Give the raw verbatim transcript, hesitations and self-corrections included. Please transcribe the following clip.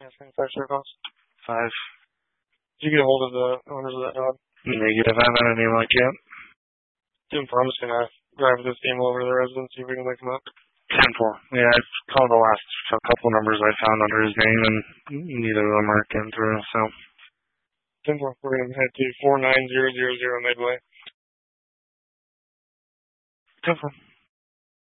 Asking five star calls. Five. Did you get a hold of the owners of that dog? Negative. I haven't had any luck yet. Doing promise to drive this team over to the residence, see if we can wake them up. ten four. Yeah, I've called the last couple numbers I found under his name, and neither of them are getting through, so. ten four. We're going to head to four nine zero zero zero Midway. ten four.